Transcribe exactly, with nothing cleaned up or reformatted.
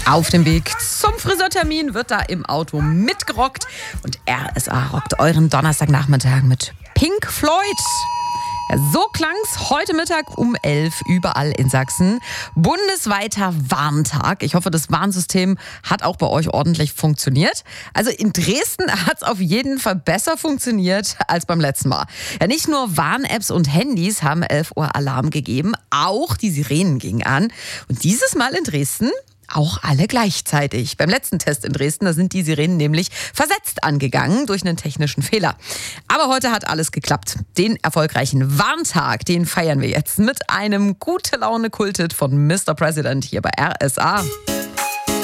Auf dem Weg zum Friseurtermin wird da im Auto mitgerockt und R S A rockt euren Donnerstagnachmittag mit Pink Floyd. Ja, so klang's heute Mittag um elf überall in Sachsen. Bundesweiter Warntag. Ich hoffe, das Warnsystem hat auch bei euch ordentlich funktioniert. Also in Dresden hat's auf jeden Fall besser funktioniert als beim letzten Mal. Ja, nicht nur Warn-Apps und Handys haben elf Uhr Alarm gegeben, auch die Sirenen gingen an. Und dieses Mal in Dresden auch alle gleichzeitig. Beim letzten Test in Dresden, da sind die Sirenen nämlich versetzt angegangen durch einen technischen Fehler. Aber heute hat alles geklappt. Den erfolgreichen Warntag, den feiern wir jetzt mit einem gute Laune Kulthit von Mister President hier bei R S A.